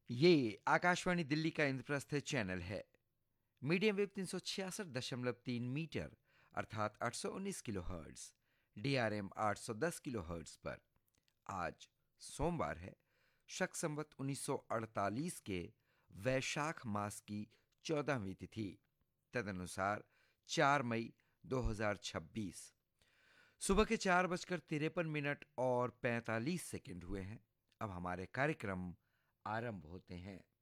ये आकाशवाणी दिल्ली का इंद्रप्रस्थ चैनल है। मीडियम वेव 366.3 मीटर अर्थात 819 kilo hertz, DRM 810 kilo hertz पर आज सोमवार है, शक संवत 1948 के वैशाख मास की 14वीं तिथि, तदनुसार 4 मई 2026। सुबह के 4:53 और 45 सेकंड हुए हैं। अब हमारे कार्यक्रम आरंभ होते हैं।